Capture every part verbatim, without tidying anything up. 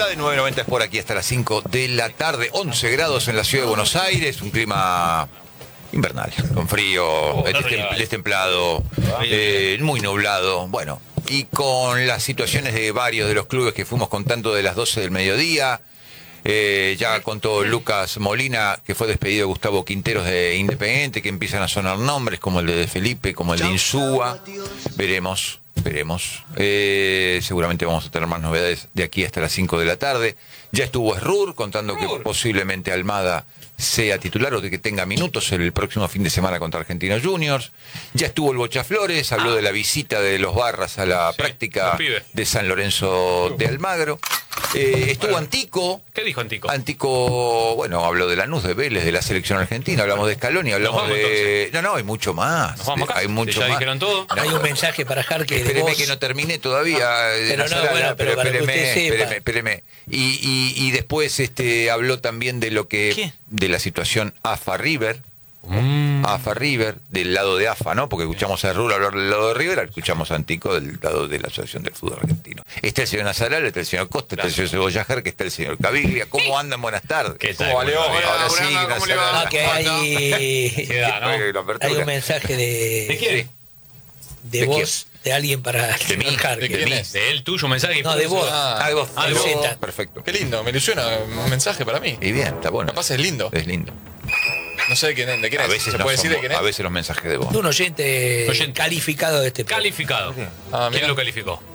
de nueve noventa es por aquí hasta las cinco de la tarde. once grados en la ciudad de Buenos Aires, un clima invernal, con frío, destemplado, eh, muy nublado. Bueno, y con las situaciones de varios de los clubes que fuimos contando de las doce del mediodía. Eh, ya contó Lucas Molina que fue despedido Gustavo Quinteros de Independiente, que empiezan a sonar nombres como el de Felipe, como el de Insúa. Veremos, veremos. Eh, seguramente vamos a tener más novedades de aquí hasta las cinco de la tarde. Ya estuvo Esrur contando que posiblemente Almada sea titular o de que tenga minutos el próximo fin de semana contra Argentinos Juniors. Ya estuvo el Bocha Flores, habló ah. de la visita de los Barras a la sí, práctica de San Lorenzo de Almagro. Eh, estuvo bueno. Antico. ¿Qué dijo Antico? Antico, bueno, habló de Lanús, de Vélez, de la selección argentina, hablamos de Scaloni, hablamos vamos, de... Entonces. No, no, hay mucho más. Nos vamos acá. Hay mucho ¿Ya más. dijeron todo? No, hay un mensaje para Jarque de Espéreme vos. que no termine todavía. Ah, pero no, sala, bueno, pero, pero para espéreme, que usted sepa. espéreme, espéreme. Y, y, y después este habló también de lo que... ¿Qué? De la situación A F A River. Mm. A F A River, del lado de A F A, ¿no? Porque escuchamos a Rulo hablar del lado de River, escuchamos a Antico del lado de la Asociación del Fútbol Argentino. Está el señor Nazaral, está el señor Costa, está el señor Cebollajer, que está el señor Caviglia. ¿Cómo andan? Buenas tardes. ¿Qué tal? ¿Cómo va, León? Hola, Ahora hola, sí, hola, ¿cómo le va? Nazaral. No, que hay, Queda, ¿no? hay un mensaje de, ¿De quién? de, ¿De voz de alguien para De mí, Jarque. ¿De quién es? ¿De él, tuyo, mensaje? No, de vos. Ah, de vos. Ah, de de vos. vos. Perfecto. Qué lindo, me ilusiona un mensaje para mí. Y bien, está bueno. Capaz es lindo. Es lindo. No sé de quién, de quién A es. veces, ¿Se no puede son decir de vos, quién es? a veces los mensajes de vos. Un oyente, Oyente. calificado de este programa. Calificado. Ah, ¿Quién mira. lo calificó?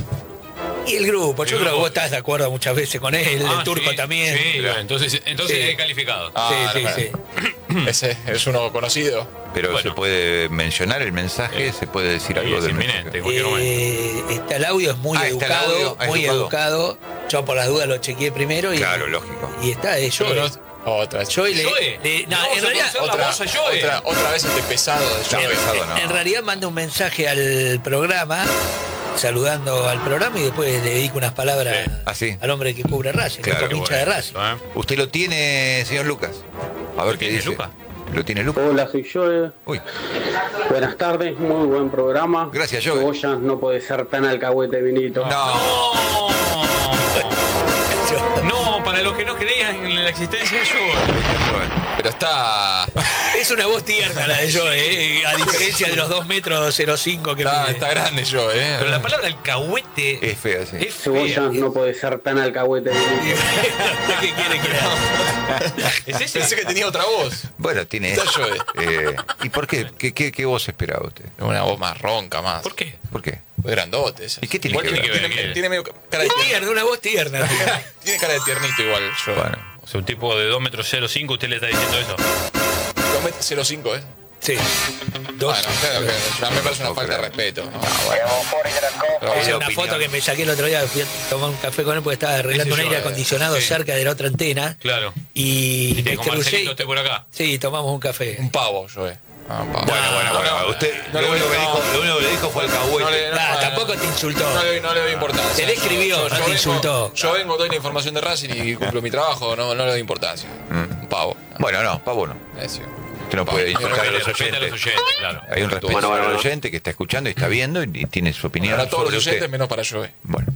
Y el grupo, yo El creo que grupo. vos estás de acuerdo muchas veces con él, Ah, el turco sí, también. Sí, bueno, entonces, entonces Sí. es calificado. Ah, sí, no, sí, bueno. sí. Ese es uno conocido. Pero Bueno. se puede mencionar el mensaje, Eh, se puede decir sí, algo es del inminente. mensaje. En cualquier momento. Eh, está el audio, es muy Ah, está el educado, audio, es muy educado. educado. Yo por las dudas lo chequeé primero y, Claro, lógico. y está de yo. Pero otra. Yo le, Joe. le- no, Vamos en a realidad, conocer la Otra, voz a Joe. otra, otra vez este pesado de Está Joe. pesado, ¿no? en realidad manda un mensaje al programa saludando al programa y después le dedico unas palabras Sí. Ah, sí. al hombre que cubre Racing, Claro, que es qué hincha de Racing. ¿Eh? ¿Usted lo tiene, señor Lucas? A ver ¿Lo qué tiene dice. Lucas? ¿Lo tiene Lucas? Hola, soy Joe. Uy, Buenas tardes, muy buen programa. gracias, Joe. Cebollas no puede ser tan alcahuete, Vinito. No. No, para los que no creían en la existencia de Joe. Pero está. Es una voz tierna la de Joe, eh, a diferencia de los dos metros cero cinco que Está, mide. está grande Joe, ¿eh? Pero la palabra alcahuete Es fea, sí. es fea. Cebollas no puede ser tan alcahuete, Vinito. ¿Qué quiere que haga? ¿Es ese? Pensé que tenía otra voz. Bueno, tiene Está eso. Joe. Eh, ¿Y por qué? ¿Qué, qué, qué voz esperaba usted? Una voz más ronca, más. ¿Por qué? ¿Por qué? Muy grandote. ese. ¿Y qué tiene Igual que tiene, ver? tiene, ¿Qué? tiene medio cara de Es tiernito. tierna, una voz tierna. Tiene cara de tiernito igual, Joe. Bueno, O sea, un tipo de dos metros cero cinco, usted le está diciendo eso. cero cinco, ¿eh? Sí. Dos. Bueno, claro que ya me parece una falta de respeto. ¿no? Pero Esa es bueno, una opinión. foto que me saqué el otro día, fui a tomar un café con él porque estaba arreglando un Ese yo, aire eh, acondicionado sí. cerca de la otra antena. Claro. Y, Y te me con crucé Marcelito y- esté por acá. Sí, tomamos un café. un pavo, Joe. Ah, un pavo. bueno, bueno, bueno. no, Usted, no lo, le único voy- que no. dijo, lo único que le dijo fue el No cahuete. le- no, Ah, no, tampoco te insultó. No le, no le doy importancia. Te le escribió, Yo- no yo te vengo- insultó. Yo vengo, doy la información de Racing y cumplo mi trabajo, no, no le doy importancia. Mm. Un pavo. Bueno, no, pavo no. Eso. Usted no puede insultar a Respete, los respete a los oyentes. oyentes, claro. Hay un respeto Bueno, bueno, para el bueno. oyente que está escuchando y está viendo y, y tiene su opinión Para todos sobre los oyentes, usted. menos para Joe. Bueno.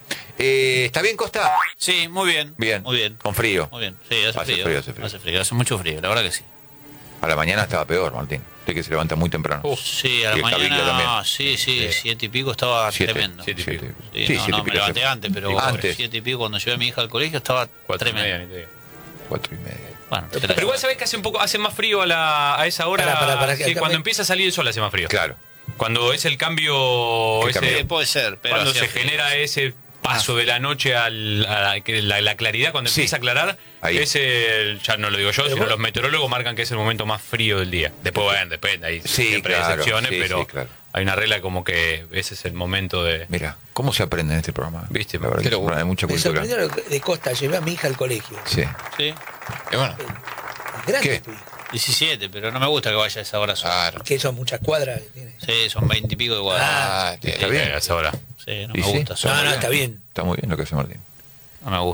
Eh, ¿Está bien, Costa? Sí, muy bien. Bien. Muy bien. Con frío. Muy bien. Sí, hace, Hace frío. frío, hace frío. Hace frío, hace mucho frío, la verdad que sí. A la mañana estaba peor, Martín. Usted que se levanta muy temprano. Sí, a Y la el Caviglia mañana, también. sí, sí, siete y pico estaba Siete, tremendo. siete y pico. Sí, Sí, no, siete no, y me pico levanté se- antes, pero Antes. siete y pico cuando llevé a mi hija al colegio estaba Cuatro y media, tremendo. ni te digo. Cuatro y media. Bueno, Pero igual sabés que hace un poco, hace más frío a, la, a esa hora. Pará, pará, pará, que sí, acá cuando me- empieza a salir el sol hace más frío. Claro. Cuando es el cambio, ¿Qué ese, cambio? Sí, puede ser, pero cuando hacía se frío. genera ese paso de la noche al, a la, que la, la claridad, cuando Sí. empieza a aclarar, Ahí. es el, ya no lo digo yo, Pero sino vos- los meteorólogos marcan que es el momento más frío del día. Después, bueno, depende, hay Sí, siempre hay claro, excepciones, sí, pero sí, claro. hay una regla como que ese es el momento de... Mira, ¿cómo se aprende en este programa? Viste, la verdad qué que es un locura. programa de mucha Me cultura. sorprendió lo de Costa, llevé a mi hija al colegio. Sí. Sí, Y bueno, Es grande ¿Qué? tu hija. diecisiete, pero no me gusta que vaya a esa hora sola. claro. Que son muchas cuadras que tiene. Sí, son veinte y pico de cuadras. Ah, Está bien. a esa hora. Sí, no ¿Y me sí? gusta. Está No, muy no, bien. está bien. Está muy bien lo que hace Martín. No me gusta.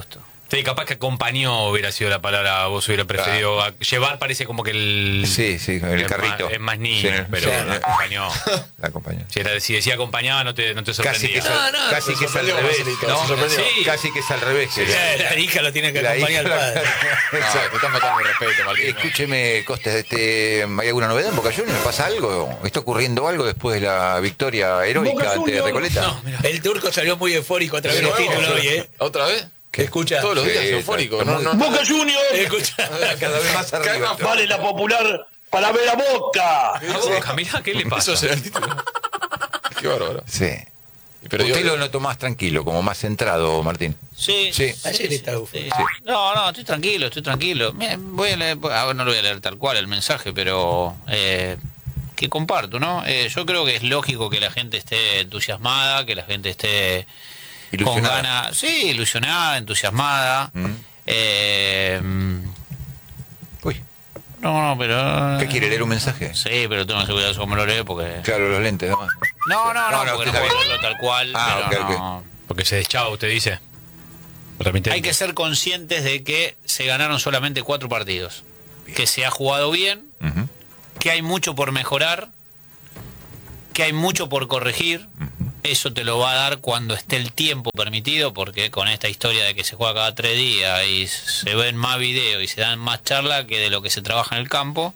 Sí, capaz que acompañó hubiera sido la palabra, vos hubiera preferido. Claro. A- llevar parece como que el. Sí, sí, el es carrito. Más, es más niño, Sí, pero sí. la acompañó. La acompañó. Si, era, si decía acompañaba, no te, no te Casi que, sorprendía. es al- No, no, casi se que es al sorprendió, revés, Marcelito, ¿no? se sorprendió. Sí. Casi que es al revés. que La, la hija lo tiene que la acompañar hija- al padre. No, Exacto. te están faltando el respeto, Martín. Escúcheme, Costas, este, ¿hay alguna novedad en Boca Juniors? ¿Pasa algo? ¿Está ocurriendo algo después de la victoria heroica ante Recoleta? No, mira. El turco salió muy eufórico a través ¿De de los nuevo? títulos hoy, ¿eh? ¿Otra vez? ¿Qué escucha? Todos los días Sí, eufórico. está No, muy- no, Boca Juniors Escucha. Cada vez más Cada vez arriba. más vale la popular para ver a Boca. A Boca, mirá, ¿qué le pasa? Eso será el título. Qué bárbaro. Sí. Pero Usted digo- lo notó más tranquilo, como más centrado, Martín. Sí, Sí. Ayer estaba eufórico. sí. No, no, estoy tranquilo, estoy tranquilo. Mira, voy a leer, ah, no lo voy a leer tal cual el mensaje, pero eh, que comparto, ¿no? Eh, yo creo que es lógico que la gente esté entusiasmada, que la gente esté con Ilusionada. ganas, sí, ilusionada, entusiasmada. Mm. Eh, Uy, no, no, pero... ¿qué quiere leer un mensaje? Sí, pero tengo que cuidar cómo lo leo porque... Claro, los lentes, además. No, no, no, No, no, porque usted no está puedo bien. leerlo tal cual, Ah, pero ok, ok. no... Porque se deschaba, usted dice. Remitente. Hay que ser conscientes de que se ganaron solamente cuatro partidos, que se ha jugado bien, Ujú. que hay mucho por mejorar, que hay mucho por corregir. Eso te lo va a dar cuando esté el tiempo permitido, porque con esta historia de que se juega cada tres días y se ven más videos y se dan más charlas que de lo que se trabaja en el campo.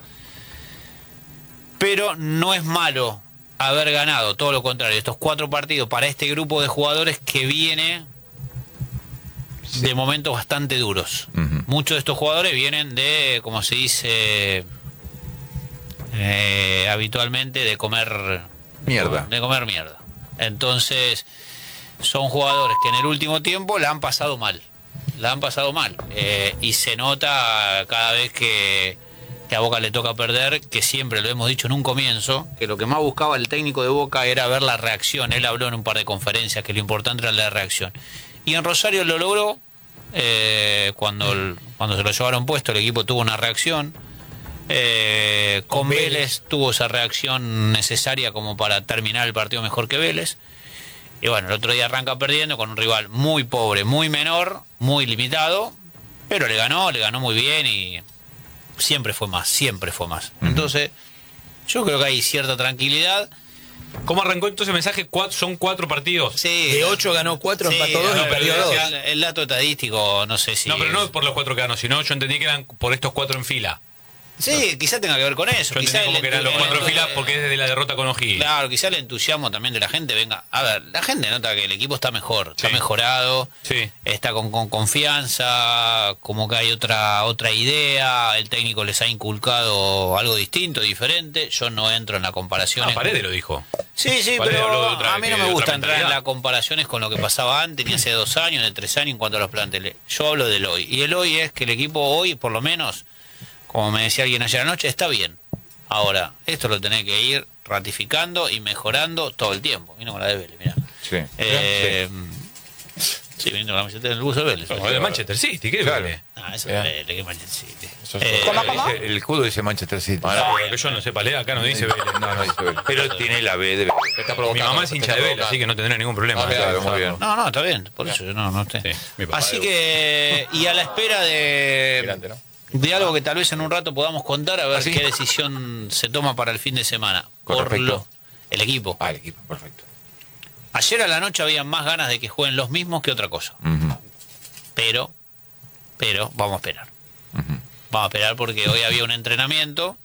Pero no es malo haber ganado, todo lo contrario, estos cuatro partidos para este grupo de jugadores que viene de momentos bastante duros. Ujú. Muchos de estos jugadores vienen de, como se dice eh, habitualmente, de comer Mierda. de comer mierda. Entonces, son jugadores que en el último tiempo la han pasado mal. La han pasado mal. Eh, y se nota cada vez que, que a Boca le toca perder, que siempre lo hemos dicho en un comienzo, que lo que más buscaba el técnico de Boca era ver la reacción. Él habló en un par de conferencias que lo importante era la reacción. Y en Rosario lo logró. Eh, cuando, el- cuando se lo llevaron puesto, el equipo tuvo una reacción. Eh, con Con Vélez. Vélez tuvo esa reacción necesaria como para terminar el partido mejor que Vélez. Y bueno, el otro día arranca perdiendo con un rival muy pobre, muy menor, muy limitado, pero le ganó, le ganó muy bien y siempre fue más, siempre fue más. Entonces, yo creo que hay cierta tranquilidad. ¿Cómo arrancó entonces el mensaje? Cuatro, son cuatro partidos. Sí, De ocho ganó cuatro, sí, empató dos a y ver, perdió el- dos. El, el dato estadístico, no sé si... No, pero es- no por los cuatro que ganó, sino yo entendí que eran por estos cuatro en fila. Sí, quizá tenga que ver con eso. Yo Quizá entendí como el que eran los entu- cuatro en el- fila porque es desde la derrota con O'Higgins. Claro, quizá el entusiasmo también de la gente venga. A ver, la gente nota que el equipo está mejor, está Sí. mejorado, Sí. está con, con confianza, como que hay otra otra idea, el técnico les ha inculcado algo distinto, diferente. Yo no entro en la comparación. Ah, Paredes lo dijo. Sí, sí, Paredes habló de pero otra- a mí no de me otra gusta entrar en mentalidad. las comparaciones con lo que pasaba antes, ni hace dos años, ni tres años en cuanto a los planteles. Yo hablo del hoy. Y el hoy es que el equipo hoy, por lo menos, como me decía alguien ayer anoche, está bien. Ahora, esto lo tenés que ir ratificando y mejorando todo el tiempo. Vino con la de Vélez, mirá. Sí. Eh, sí, vino con la camiseta del buzo de Vélez. No, de Manchester City, ¿qué Claro. vale? Ah, eso Bien. es Vélez, que Manchester City. Eso es Eh, todo. El, el escudo dice Manchester City. Ah, que yo no sé, Palea, acá no dice Vélez. No, no dice Vélez. Pero tiene la B de Vélez. Te está Mi provocando, mamá es te hincha está de Vélez, provocando. así que no tendrá ningún problema. Ah, bien, Claro, muy bien. No, no, está bien, por eso yo no, no sé. Sí, mi papá. Así que, y a la espera de, Grande, ¿no? de algo que tal vez en un rato podamos contar, a ver ¿Ah, sí? qué decisión se toma para el fin de semana. ¿Con Por respecto? lo- el equipo. Ah, el equipo, perfecto. Ayer a la noche había más ganas de que jueguen los mismos que otra cosa. Ujú. Pero, pero, vamos a esperar. Ujú. Vamos a esperar porque hoy había un entrenamiento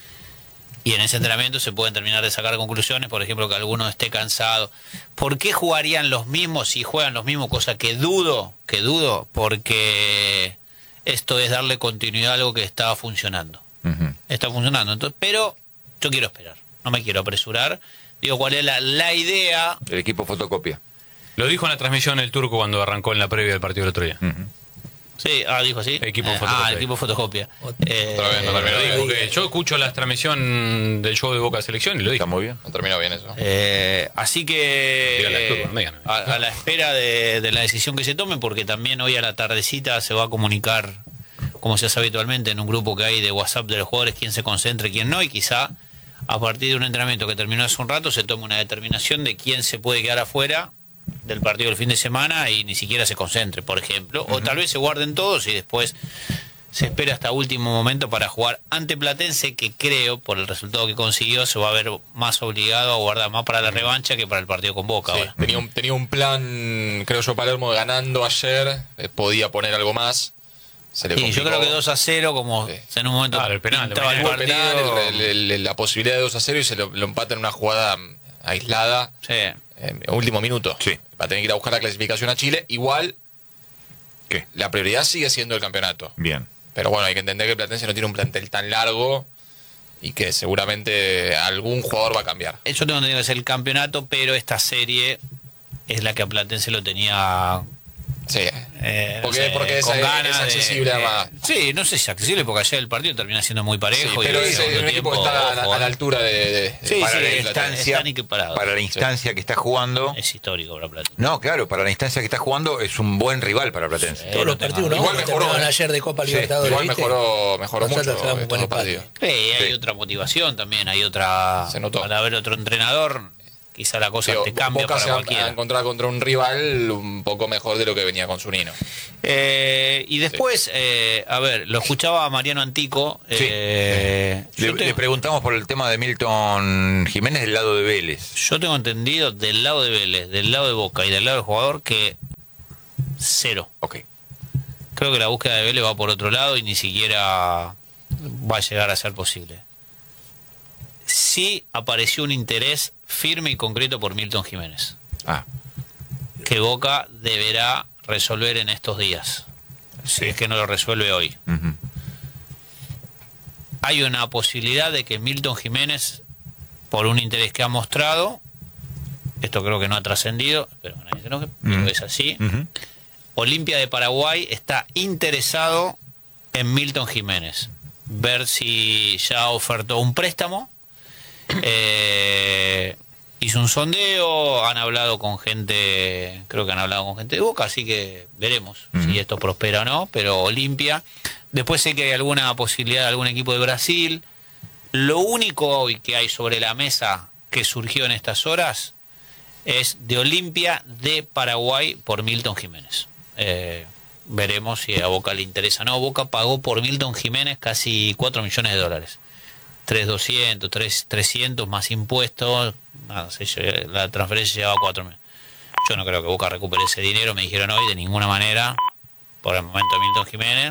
y en ese entrenamiento se pueden terminar de sacar conclusiones, por ejemplo, que alguno esté cansado. ¿Por qué jugarían los mismos si juegan los mismos? Cosa que dudo, que dudo, porque esto es darle continuidad a algo que estaba funcionando. Ujú. Está funcionando, entonces, pero yo quiero esperar, no me quiero apresurar. Digo, ¿cuál es la, la idea? El equipo fotocopia. Lo dijo en la transmisión el turco cuando arrancó en la previa del partido del otro día. Ujú. Sí, ah, dijo así. Equipo Eh, fotocopia. Ah, el equipo fotocopia. Eh, Otra vez, no Lo terminó dijo bien. porque yo escucho la transmisión del show de Boca Selección y lo Está dijo. muy bien. No terminó bien eso. Eh, así que Díganle al eh, turco, no me digan. a, a la espera de, de la decisión que se tome, porque también hoy a la tardecita se va a comunicar, como se hace habitualmente, en un grupo que hay de WhatsApp de los jugadores, quién se concentra y quién no, y quizá a partir de un entrenamiento que terminó hace un rato se tome una determinación de quién se puede quedar afuera del partido del fin de semana y ni siquiera se concentre, por ejemplo. Uh-huh. O tal vez se guarden todos y después se espera hasta último momento para jugar ante Platense, que creo, por el resultado que consiguió, se va a ver más obligado a guardar más para la revancha que para el partido con Boca. Sí, ahora. tenía, un, tenía un plan, creo yo, Palermo ganando ayer, eh, podía poner algo más. Se le sí, yo creo que dos a cero, como sí. en un momento claro, el penal, pintaba el el partido. penal, el, el, el, la posibilidad de dos a cero y se lo, lo empata en una jugada aislada. Sí. En último minuto. Sí. Va a tener que ir a buscar la clasificación a Chile. Igual, ¿qué? La prioridad sigue siendo el campeonato. Bien. Pero bueno, hay que entender que Platense no tiene un plantel tan largo y que seguramente algún jugador va a cambiar. Yo tengo entendido que es el campeonato, pero esta serie es la que a Platense lo tenía... Sí. Eh, porque no sé, porque es, con es ganas accesible de, además. eh, sí, no sé si es accesible porque ayer el partido termina siendo muy parejo. Sí, y pero el es segundo un equipo que tiempo, está a, la- ojo, a la altura de, de, de Sí, para sí, la están, instancia, están equiparados. para la instancia que está jugando. Es histórico para Platense. No, claro, para la instancia que está jugando es un buen rival para Platense. Sí. Todos los partidos, ¿no? Igual Que mejoró, terminaron ¿eh? ayer de Copa Sí, Libertadores. Igual ¿viste? mejoró, mejoró mucho Nosotros tenemos un estos buen dos empate. partidos. Sí, hay Sí. otra motivación también, hay otra... Se notó. Al haber otro entrenador, quizá la cosa Digo, te cambia Boca para se va cualquiera. a encontrar contra un rival un poco mejor de lo que venía con Zunino. Eh, y después, eh, a ver, lo escuchaba a Mariano Antico. Sí. eh, Le, yo, te- le preguntamos por el tema de Milton Jiménez del lado de Vélez. yo tengo entendido del lado de Vélez, del lado de Boca y del lado del jugador que cero. Ok. Creo que la búsqueda de Vélez va por otro lado y ni siquiera va a llegar a ser posible. Sí apareció un interés firme y concreto por Milton Jiménez, Ah, que Boca deberá resolver en estos días, si es que no lo resuelve hoy. ujú. Hay una posibilidad de que Milton Jiménez, por un interés que ha mostrado, esto creo que no ha trascendido, pero nadie se enoje, pero Mm. es así, Ujú. Olimpia de Paraguay está interesado en Milton Jiménez. Ver si ya ofertó un préstamo. Eh, hizo un sondeo, han hablado con gente, creo que han hablado con gente de Boca, así que veremos Ujú. si esto prospera o no, pero Olimpia. Después sé que hay alguna posibilidad de algún equipo de Brasil. Lo único hoy que hay sobre la mesa que surgió en estas horas es de Olimpia de Paraguay por Milton Jiménez. Eh, veremos si a Boca le interesa o no. Boca pagó por Milton Jiménez casi cuatro millones de dólares. tres millones doscientos, tres, trescientos más impuestos. Nada, se lle- la transferencia llevaba cuatro mil. Yo no creo que Boca recupere ese dinero, me dijeron hoy, de ninguna manera, por el momento Milton Jiménez.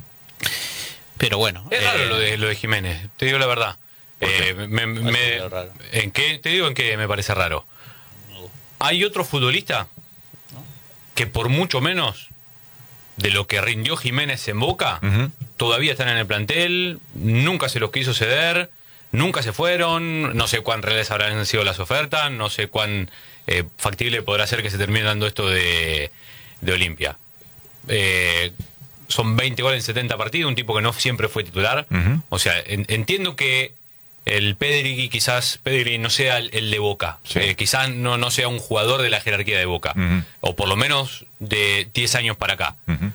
Pero bueno. Es eh, raro lo de, lo de Jiménez, te digo la verdad. Eh, me- me- Parece lo raro. ¿En qué? Te digo en qué me parece raro. Hay otro futbolista que por mucho menos de lo que rindió Jiménez en Boca, Ujú. todavía están en el plantel, nunca se los quiso ceder, nunca se fueron, no sé cuán reales habrán sido las ofertas, no sé cuán eh, factible podrá ser que se termine dando esto de, de Olimpia. Eh, son veinte goles en setenta partidos, un tipo que no siempre fue titular. Ujú. O sea, en- entiendo que el Pedri quizás Pedri no sea el, el de Boca, Sí. eh, quizás no, no sea un jugador de la jerarquía de Boca, Ujú. o por lo menos de diez años para acá. Ujú.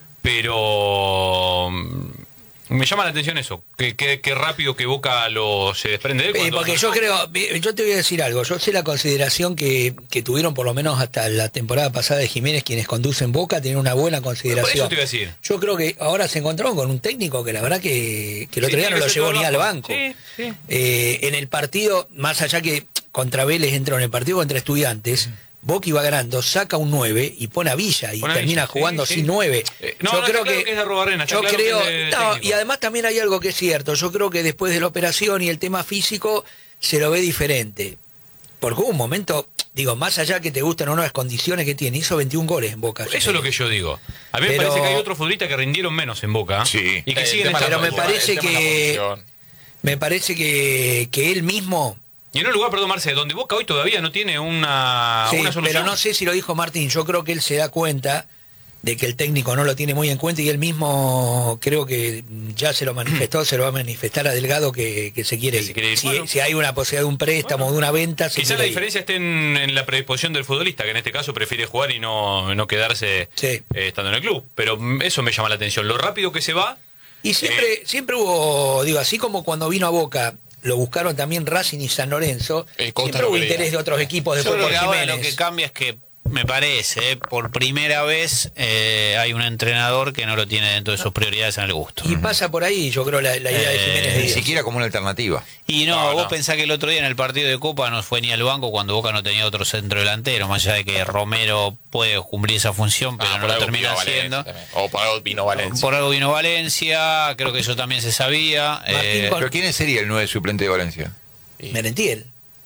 Pero mm, me llama la atención eso, que, que, que rápido que Boca lo se desprende de él. Eh, cuando- porque yo creo, yo te voy a decir algo, yo sé la consideración que, que tuvieron por lo menos hasta la temporada pasada de Jiménez, quienes conducen Boca, tienen una buena Por consideración. eso te iba a decir. Yo creo que ahora se encontraron con un técnico que la verdad que, que el otro Sí, día no tiene lo que ser llevó todo ni al abajo. banco. Sí, sí. Eh, en el partido, más allá que contra Vélez entró en el partido contra Estudiantes, Boca iba ganando, saca un nueve y pone a Villa y Pone a termina Villa, sí, jugando sí. sin nueve. Eh, no, no, está claro que es de Arrubarrena, está yo claro que creo, es de no, técnico. y además también hay algo que es cierto. Yo creo que después de la operación y el tema físico se lo ve diferente. Porque hubo un momento, digo, más allá que te gusten o no las condiciones que tiene, hizo veintiún goles en Boca. Eso es lo que yo digo. A mí me Pero- parece que hay otros futbolistas que rindieron menos en Boca Sí. y que El siguen tema de la estando Pero me en Boca. parece el tema de la que- posición. Me parece que, que él mismo... Y en un lugar, perdón, Marce, donde Boca hoy todavía no tiene una, Sí, una solución. pero no sé si lo dijo Martín. Yo creo que él se da cuenta de que el técnico no lo tiene muy en cuenta y él mismo creo que ya se lo manifestó, se lo va a manifestar a Delgado que, que se quiere Que ir. se quiere ir. Si, Bueno. si hay una posibilidad de un préstamo o de una venta, se Quizás quiere la ir. diferencia esté en, en la predisposición del futbolista, que en este caso prefiere jugar y no, no quedarse Sí. eh, estando en el club. Pero mm, eso me llama la atención. Lo rápido que se va. Y siempre, Eh. siempre hubo, digo, así como cuando vino a Boca, lo buscaron también Racing y San Lorenzo, El Costa siempre lo hubo quería. interés de otros equipos Yo después creo por que ahora lo Jiménez. que cambia es que me parece, por primera vez eh, hay un entrenador que no lo tiene dentro de sus prioridades en el gusto. Y pasa por ahí, yo creo, la, la idea de Jiménez Ni Díaz. siquiera como una alternativa. Y no, No, vos no. pensás que el otro día en el partido de Copa no fue ni al banco cuando Boca no tenía otro centro delantero, más allá de que Romero puede cumplir esa función, pero Ah, no por lo algo termina vino Valencia haciendo. también. O por algo vino Valencia. Por algo vino Valencia, creo que eso también se sabía. Martín eh, con- ¿Pero quién sería el nueve suplente de Valencia? Merentiel.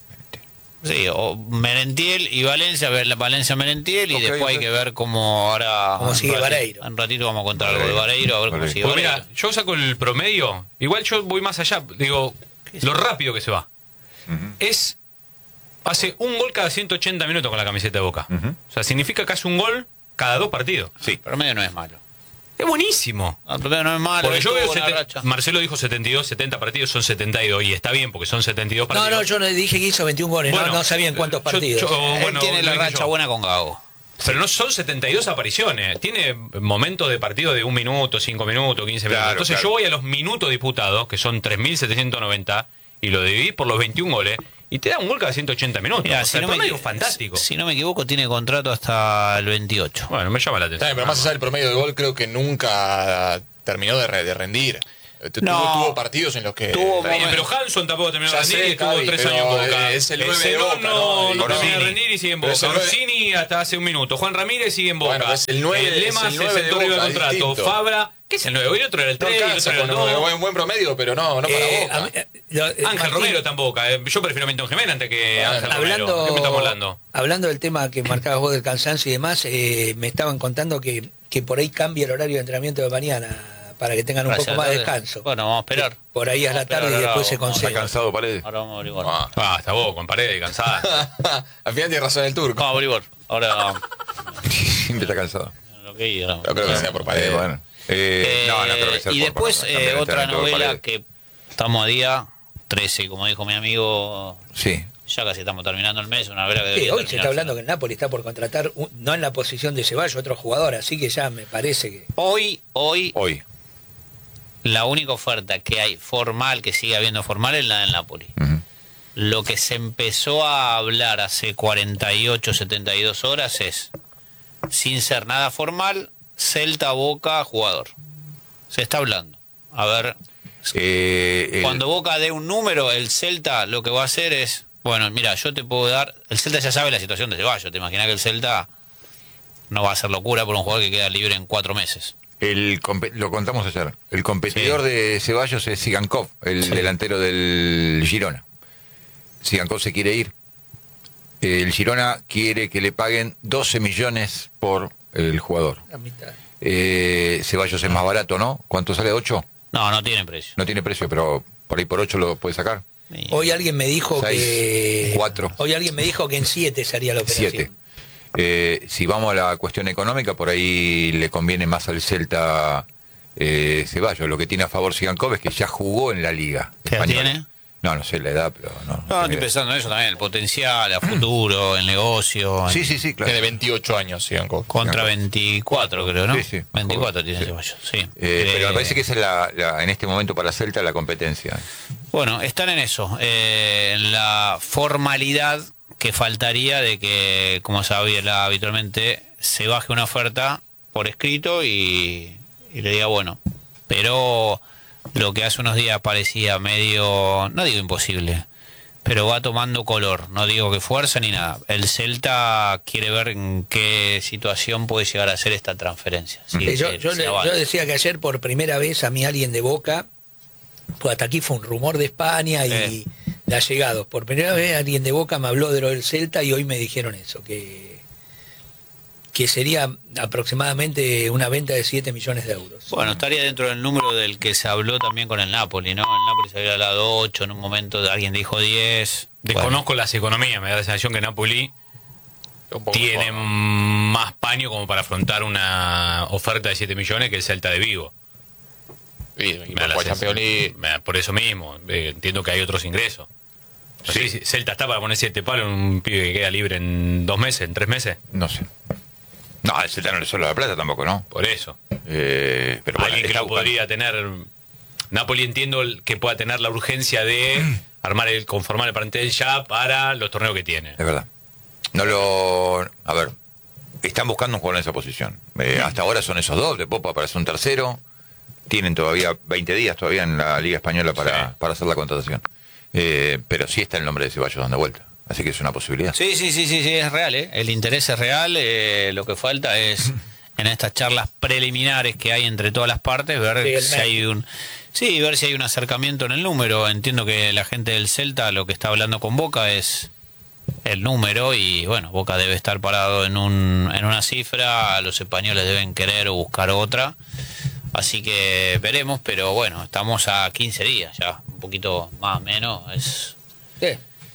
Sí, o Merentiel y Valencia, ver la Valencia Merentiel y Ok, después ok. hay que ver cómo ahora. Cómo un sigue ratito- Vareiro. Un ratito vamos a contar algo de Vareiro, a ver cómo Vareiro. sigue Pues Vareiro. mira, yo saco el promedio, igual yo voy más allá, digo, lo rápido que se va. Es, hace un gol cada ciento ochenta minutos con la camiseta de Boca. Ujú. O sea, significa que hace un gol cada dos partidos. Sí. El promedio no es malo. Es buenísimo. El promedio no es malo. Porque yo tuvo veo, una seten- racha. Marcelo dijo setenta y dos, setenta partidos, son setenta y dos, y está bien porque son setenta y dos No, partidos. no, yo no dije que hizo veintiún goles, Bueno, no, no sabía en cuántos yo- partidos. yo- Él bueno, tiene la lo dije racha yo. buena con Gago. Pero no son setenta y dos apariciones. Tiene momentos de partido de un minuto, cinco minutos, quince minutos. Claro, Entonces claro. yo voy a los minutos disputados, que son tres mil setecientos noventa, y lo dividí por los veintiún goles, y te da un gol cada ciento ochenta minutos. Mirá, O sea, si, el no me, promedio equi- es fantástico. si no me equivoco, tiene contrato hasta el veintiocho. Bueno, me llama la Está atención. bien, pero más allá del promedio de gol, creo que nunca terminó de, re- de rendir. Eh, tu- No. tuvo, tuvo partidos en los que. Tuvo Está bien, pero Hanson tampoco terminó de Ya rendir sé, y estuvo Javi, tres pero años en Boca. es el nueve de Zenón Boca, no, ¿no? no Y termina de Orsini. rendir y sigue en Pero Boca. es el nueve- Orsini hasta hace un minuto. Juan Ramírez sigue en Boca. Bueno, es el nueve, Eh, Lemas es el se nueve de sentó arriba del Boca, es contrato. distinto. Fabra, ¿qué es el nueve? El otro era el No tres, el otro alcanza era el con dos. un buen, buen promedio, pero no, no para Eh, Boca. a mí- eh, lo- eh, Ángel Martín, Romero tampoco. eh. Yo prefiero a Milton Jiménez antes que Bueno, Ángel Romero. Hablando, ¿De qué estamos hablando? hablando del tema que marcabas vos del cansancio y demás, eh, me estaban contando que, que por ahí cambia el horario de entrenamiento de mañana para que tengan un Gracias, poco más de tarde. descanso. Bueno, vamos a esperar. Por ahí a la Vamos a esperar, tarde y ahora después se vamos- ¿Está concede. cansado, Paredes? Ahora vamos a averiguar. Ah. Ah, está vos, con pared y cansada. Al final tiene razón el turco. Vamos a averiguar. Ahora. Siempre está cansado. lo que diga. No creo que sea por Eh, pared. bueno. Eh, Eh, no, no creo que sea y por- después por- eh, cambiar el otra entrenamiento de novela Paredes. que estamos a día trece, como dijo mi amigo, Sí. ya casi estamos terminando el mes, una novela que Sí, debería hoy se está terminarse. hablando que el Napoli está por contratar, un- no en la posición de Ceballos, otro jugador, así que ya me parece que... Hoy, hoy, Hoy. la única oferta que hay formal, que sigue habiendo formal, es la del Napoli. Ujú. Lo que se empezó a hablar hace cuarenta y ocho, setenta y dos horas es, sin ser nada formal, Celta, Boca, jugador. Se está hablando. A ver, Eh, el- cuando Boca dé un número, el Celta lo que va a hacer es, bueno, mira, yo te puedo dar, el Celta ya sabe la situación de Ceballos, te imaginas que el Celta no va a hacer locura por un jugador que queda libre en cuatro meses. El compe- lo contamos ayer. El competidor de Ceballos es Sigankov, el Sí. delantero del Girona. Sigankov se quiere ir. El Girona quiere que le paguen doce millones por el jugador. La mitad. Eh, Ceballos es más barato, ¿no? ¿Cuánto sale? ¿ocho? No, no tiene precio. No tiene precio, pero por ahí por ocho lo puede sacar. Y- Hoy alguien me dijo Seis, que... cuatro. Hoy alguien me dijo que en siete sería la operación. Siete. Eh, si vamos a la cuestión económica, por ahí le conviene más al Celta eh, Ceballos. Lo que tiene a favor Sigankov es que ya jugó en la liga ¿Qué edad española. tiene? No, no sé la edad, pero no. No, tengo estoy idea. pensando en eso también, el potencial, a futuro, el negocio. Sí, sí, sí, claro. Tiene veintiocho años, Sigankov. Contra veinticuatro, creo, ¿no? Sí, sí. veinticuatro tiene Sí. Ceballos, sí. Eh, pero Eh, me parece que esa es la, la- en este momento para Celta la competencia. Bueno, están en eso, eh, en la formalidad que faltaría de que, como se habla habitualmente, se baje una oferta por escrito y, y le diga, bueno, pero lo que hace unos días parecía medio, no digo imposible, pero va tomando color, no digo que fuerza ni nada. El Celta quiere ver en qué situación puede llegar a ser esta transferencia. Si Sí, yo, se- yo se le- avanza. yo decía que ayer por primera vez a mí alguien de Boca, pues hasta aquí fue un rumor de España y Eh. de allegados. Por primera vez alguien de Boca me habló de lo del Celta y hoy me dijeron eso, que, que sería aproximadamente una venta de siete millones de euros. Bueno, estaría dentro del número del que se habló también con el Napoli, ¿no? El Napoli se había hablado ocho, en un momento alguien dijo diez. Desconozco las economías, me da la sensación que Napoli Un poco tiene mejor. más paño como para afrontar una oferta de siete millones que el Celta de Vigo. Sí, un equipo Me da la de Champions League. sensación- me da- por eso mismo, eh, entiendo que hay otros ingresos. No sé si Celta está para poner siete palos en un pibe que queda libre en dos meses, en tres meses. No sé. No, el Celta no le suele la plata tampoco, ¿no? Por eso. Eh, pero bueno, Alguien que está lo buscando. podría tener. Napoli entiendo el- que pueda tener la urgencia de armar el, conformar el plantel ya para los torneos que tiene. Es verdad. No lo. A ver, están buscando un jugador en esa posición. Eh, hasta ahora son esos dos, de Popa aparece un tercero. Tienen todavía veinte días todavía en la Liga Española para, Sí. para hacer la contratación. Eh, pero sí está el nombre de Ceballos dando vuelta. Así que es una posibilidad. Sí, sí, sí, sí, sí, es real, ¿eh? El interés es real, eh, lo que falta es en estas charlas preliminares que hay entre todas las partes, ver Sí, el si medio. hay un sí, ver si hay un acercamiento en el número. Entiendo que la gente del Celta lo que está hablando con Boca es el número y bueno, Boca debe estar parado en un en una cifra, los españoles deben querer buscar otra. Así que veremos, pero bueno, estamos a quince días ya, un poquito más o menos, es Sí.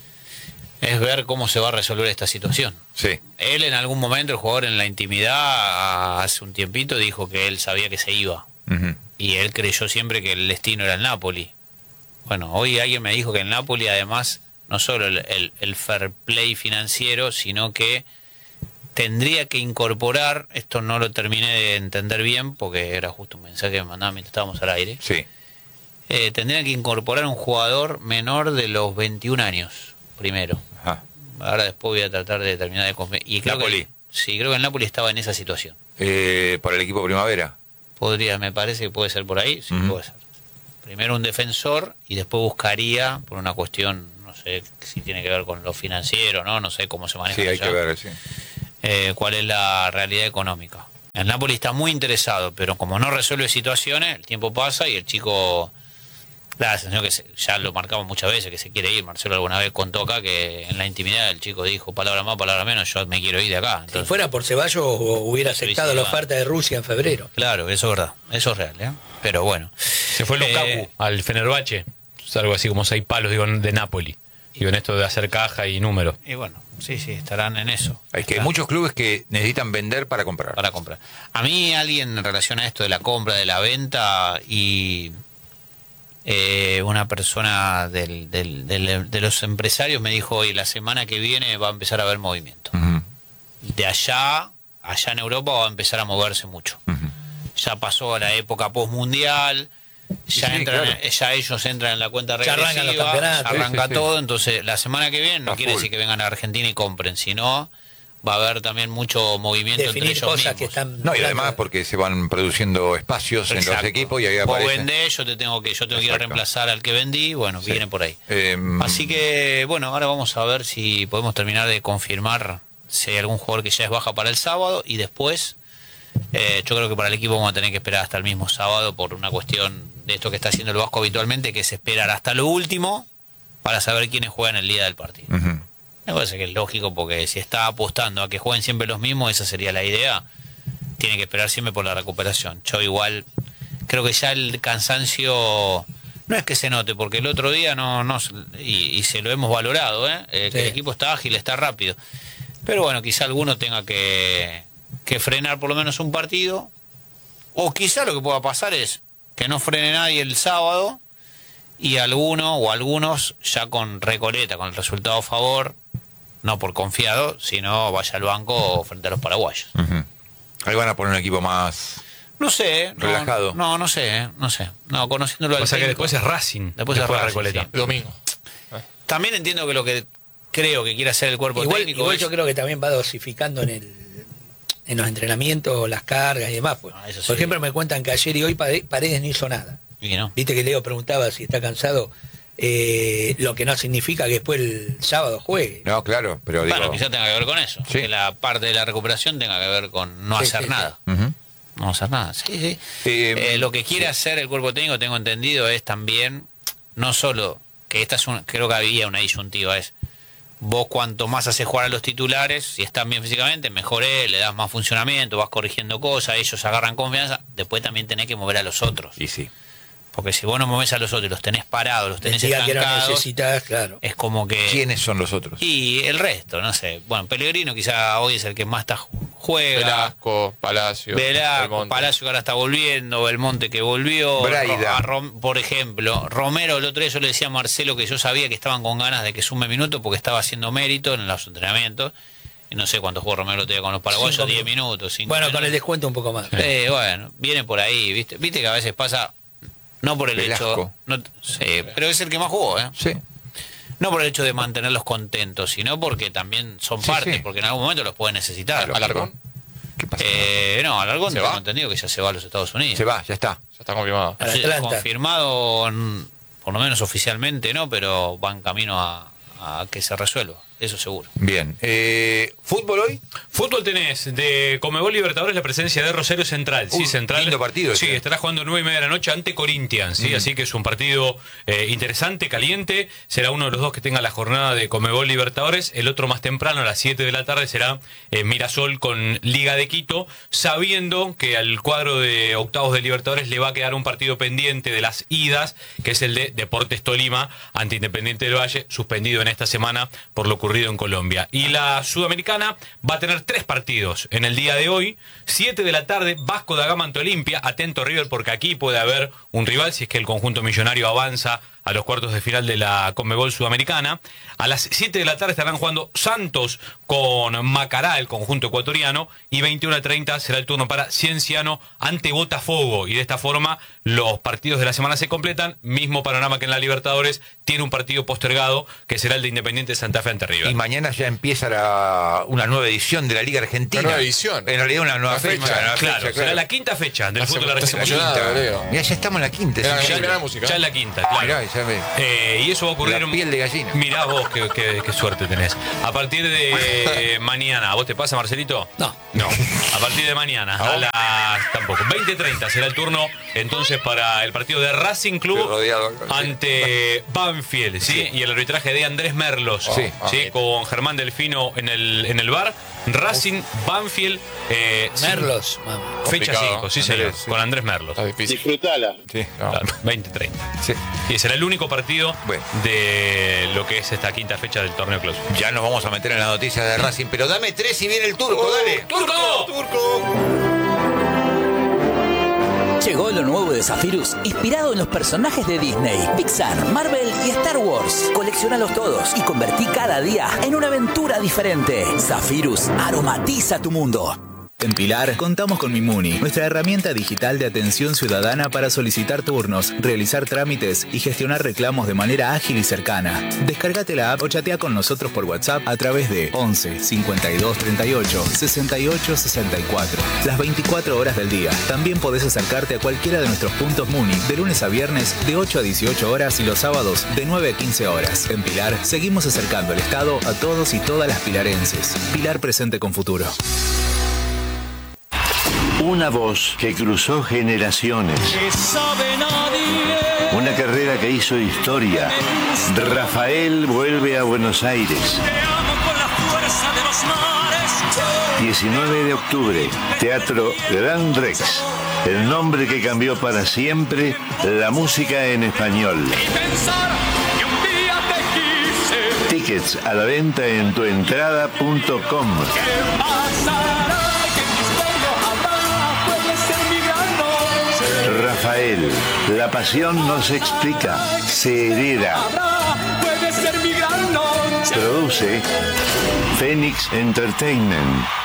es ver cómo se va a resolver esta situación. Sí. Él en algún momento, el jugador en la intimidad, hace un tiempito, dijo que él sabía que se iba. Ujú. Y él creyó siempre que el destino era el Napoli. Bueno, hoy alguien me dijo que el Napoli, además, no solo el, el, el fair play financiero, sino que tendría que incorporar, esto no lo terminé de entender bien, porque era justo un mensaje que me mandaban mientras estábamos al aire, Sí. eh, tendría que incorporar un jugador menor de los veintiún años, primero. Ajá. Ahora después voy a tratar de terminar de conven- y creo Napoli. que sí, creo que el Napoli estaba en esa situación. Eh, para el equipo Primavera. Podría, me parece que puede ser por ahí, sí, Ujú. puede ser. Primero un defensor y después buscaría por una cuestión, no sé si tiene que ver con lo financiero, no, no sé cómo se maneja Sí, hay allá, que ver, sí. eh, cuál es la realidad económica. El Napoli está muy interesado, pero como no resuelve situaciones, el tiempo pasa y el chico da la sensación que se- ya lo marcamos muchas veces, que se quiere ir. Marcelo alguna vez contó acá que en la intimidad el chico dijo palabra más, palabra menos, yo me quiero ir de acá. Si Entonces, fuera por Ceballos, hubiera aceptado Sí, sí, la va. oferta de Rusia en febrero. claro, eso es verdad, eso es real, ¿eh? Pero bueno. Se fue Lukaku Eh, al Fenerbahce. Es algo así como seis palos, digo, de Napoli. Digo, en esto de hacer caja y números. Y bueno, sí, sí, estarán en eso. Hay que hay Estarán muchos clubes que necesitan vender para comprar. para comprar. A mí alguien en relación a esto de la compra, de la venta y eh, una persona del, del- del- de los empresarios me dijo, hoy la semana que viene va a empezar a haber movimiento. Ujú, De allá, allá en Europa va a empezar a moverse mucho. ujú. Ya pasó a la época postmundial, ya, Sí, entran, claro. ya ellos entran en la cuenta Ya regresiva, arrancan los campeonatos. arranca Sí, sí, sí. todo, entonces la semana que viene no A quiere full. decir que vengan a Argentina y compren, sino va a haber también mucho movimiento entre Definir ellos cosas mismos. que están. No, y además porque se van produciendo espacios en los Exacto. equipos y ahí Vos aparecen. vendés, yo te tengo que, yo tengo que ir a Exacto. reemplazar al que vendí, bueno, Sí. viene por ahí. Eh, Así que, bueno, ahora vamos a ver si podemos terminar de confirmar si hay algún jugador que ya es baja para el sábado y después, eh, yo creo que para el equipo vamos a tener que esperar hasta el mismo sábado por una cuestión de esto que está haciendo el Vasco habitualmente, que es esperar hasta lo último para saber quiénes juegan el día del partido. ujú. Me parece que es lógico porque si está apostando a que jueguen siempre los mismos, esa sería la idea. Tiene que esperar siempre por la recuperación. Yo igual creo que ya el cansancio no es que se note, porque el otro día no, no y, y se lo hemos valorado, ¿eh? Eh, que Sí. el equipo está ágil, está rápido. Pero bueno, quizá alguno tenga que, que frenar por lo menos un partido. O quizá lo que pueda pasar es que no frene nadie el sábado y alguno o algunos ya con Recoleta, con el resultado a favor, no por confiado, sino vaya al banco frente a los paraguayos. Ujú. Ahí van a poner un equipo más. No sé, ¿eh? no, Relajado. No, no sé, ¿eh? no sé. No, conociéndolo al Pasa que técnico. después es Racing. Después es de Racing, Recoleta. sí. Domingo. También entiendo que lo que creo que quiere hacer el cuerpo Igual, técnico igual es... yo creo que también va dosificando en el en los entrenamientos, las cargas y demás. Pues. Ah, eso sí. Por ejemplo, me cuentan que ayer y hoy Pare- Paredes no hizo nada. Y no. Viste que Leo preguntaba si está cansado, eh, lo que no significa que después el sábado juegue. No, claro, pero digo. Bueno, quizá tenga que ver con eso. Sí. Que la parte de la recuperación tenga que ver con no Sí, hacer sí, sí. nada. Ujú. No hacer nada. Sí, sí. Eh, Eh, lo que quiere sí. hacer el cuerpo técnico, tengo entendido, es también, no solo, que esta es un, creo que había una disyuntiva, es vos cuanto más haces jugar a los titulares, si están bien físicamente, mejor es, le das más funcionamiento, vas corrigiendo cosas, ellos agarran confianza, después también tenés que mover a los otros. Y sí. Porque si vos no movés a los otros, los tenés parados, los tenés Diga que no estancados, necesitas, claro. es como que... ¿Quiénes son los otros? Y el resto, no sé. Bueno, Pellegrino quizá hoy es el que más está, juega. Velasco, Palacio, Velasco, Belmonte. Palacio que ahora está volviendo, Belmonte que volvió, Braida. a Rom- por ejemplo, Romero el otro día yo le decía a Marcelo que yo sabía que estaban con ganas de que sume minutos porque estaba haciendo mérito en los entrenamientos, y no sé cuánto jugó Romero el otro día con los paraguayos, Cinco diez minutos. minutos, cinco Bueno, con minutos. el descuento un poco más. Eh, bueno, viene por ahí, viste, viste que a veces pasa, no por el Velasco. hecho, no, sí, pero es el que más jugó, ¿eh? Sí. No por el hecho de mantenerlos contentos, sino porque también son Sí, parte, sí. porque en algún momento los puede necesitar. Alarcón. pasa Eh, no, Alarcón ¿Se tengo va? entendido que ya se va a los Estados Unidos. Se va, ya está. Ya está confirmado. Al Sí, Atlanta. confirmado, mm, por lo menos oficialmente, ¿no? Pero va en camino a, a que se resuelva, eso seguro. Bien. Eh, ¿Fútbol hoy? Fútbol tenés de Conmebol Libertadores la presencia de Rosario Central. Sí, Uh, Central. lindo partido Sí, ese. estará jugando nueve y media de la noche ante Corinthians. Sí, Mm. así que es un partido eh, interesante, caliente. Será uno de los dos que tenga la jornada de Conmebol Libertadores. El otro más temprano, a las siete de la tarde, será eh, Mirasol con Liga de Quito, sabiendo que al cuadro de octavos de Libertadores le va a quedar un partido pendiente de las idas, que es el de Deportes Tolima ante Independiente del Valle, suspendido en esta semana por lo ocurrido en Colombia. Y la Sudamericana va a tener tres partidos en el día de hoy. siete de la tarde, Vasco da Gama ante Olimpia. Atento River, porque aquí puede haber un rival si es que el conjunto millonario avanza a los cuartos de final de la Conmebol Sudamericana. A las siete de la tarde estarán jugando Santos con Macará, el conjunto ecuatoriano, y veintiuno a treinta será el turno para Cienciano ante Botafogo. Y de esta forma los partidos de la semana se completan. Mismo panorama que en la Libertadores, tiene un partido postergado que será el de Independiente Santa Fe ante River. Y mañana ya empieza la- una nueva edición de la Liga Argentina. Una nueva edición. En realidad una nueva Una fecha. fecha. una nueva Claro, fecha, será la quinta fecha del Estás- fútbol estás argentino. emocionado, Leo. Mirá, ya estamos en la quinta. Mirá, es mirá, increíble. mirá la música. Ya en la quinta, claro. Mirá, ya ve. Eh, y eso va a ocurrir. La piel de gallina. Mirá vos, qué, qué- qué suerte tenés. A partir de mañana, ¿a vos te pasa, Marcelito? No. No. A partir de mañana, a las. Tampoco. veinte treinta será el turno entonces para el partido de Racing Club Estoy rodeado acá, sí. ante Banfield, ¿sí? Y el arbitraje de Andrés Merlos, Sí. ¿sí? Con Germán Delfino en el, en el bar. Racing, Banfield. Eh, Merlos, mami. Fecha Complicado, cinco, sí, señor. Andrés, sí. Con Andrés Merlos. Está difícil. Disfrutala. Sí. No. Claro, veinte treinta. Sí. Y será el único partido Bueno. de lo que es esta quinta fecha del torneo clausura. Ya nos vamos a meter en las noticias de Racing, pero dame tres y viene el turco, dale. ¡Turco! Llegó lo nuevo de Zephyrus, inspirado en los personajes de Disney, Pixar, Marvel y Star Wars. Colecciónalos todos y convertí cada día en una aventura diferente. Zephyrus aromatiza tu mundo. En Pilar, contamos con Mimuni, nuestra herramienta digital de atención ciudadana para solicitar turnos, realizar trámites y gestionar reclamos de manera ágil y cercana. Descárgate la app o chatea con nosotros por WhatsApp a través de once cincuenta y dos treinta y ocho sesenta y ocho sesenta y cuatro. Las veinticuatro horas del día. También podés acercarte a cualquiera de nuestros puntos Muni de lunes a viernes de ocho a dieciocho horas y los sábados de nueve a quince horas. En Pilar, seguimos acercando el Estado a todos y todas las pilarenses. Pilar presente con futuro. Una voz que cruzó generaciones. Una carrera que hizo historia. Rafael vuelve a Buenos Aires. diecinueve de octubre, Teatro Gran Rex. El nombre que cambió para siempre la música en español. Tickets a la venta en tuentrada punto com. Rafael, la pasión no se explica, se hereda. Produce Phoenix Entertainment.